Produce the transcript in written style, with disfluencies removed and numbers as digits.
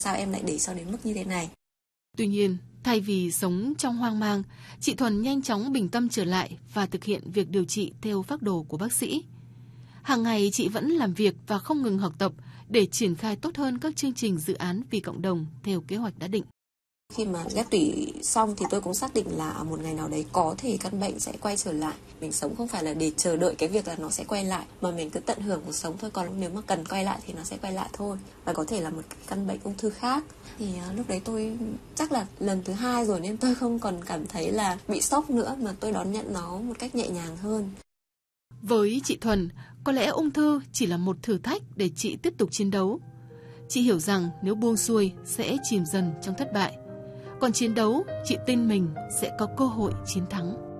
Sao em lại để cho đến mức như thế này? Tuy nhiên, thay vì sống trong hoang mang, chị Thuần nhanh chóng bình tâm trở lại và thực hiện việc điều trị theo phác đồ của bác sĩ. Hàng ngày chị vẫn làm việc và không ngừng học tập để triển khai tốt hơn các chương trình dự án vì cộng đồng theo kế hoạch đã định. Khi mà ghép tủy xong thì tôi cũng xác định là một ngày nào đấy có thể căn bệnh sẽ quay trở lại. Mình sống không phải là để chờ đợi cái việc là nó sẽ quay lại, mà mình cứ tận hưởng cuộc sống thôi. Còn nếu mà cần quay lại thì nó sẽ quay lại thôi. Và có thể là một căn bệnh ung thư khác. Thì lúc đấy tôi chắc là lần thứ 2 rồi nên tôi không còn cảm thấy là bị sốc nữa, mà tôi đón nhận nó một cách nhẹ nhàng hơn. Với chị Thuần, có lẽ ung thư chỉ là một thử thách để chị tiếp tục chiến đấu. Chị hiểu rằng nếu buông xuôi sẽ chìm dần trong thất bại. Còn chiến đấu, chị tin mình sẽ có cơ hội chiến thắng.